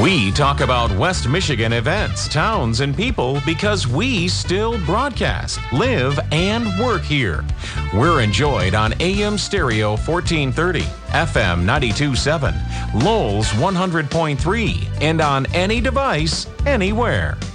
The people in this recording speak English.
We talk about West Michigan events, towns, and people because we still broadcast, live, and work here. We're enjoyed on AM Stereo 1430, FM 92.7, Lowell's 100.3, and on any device, anywhere.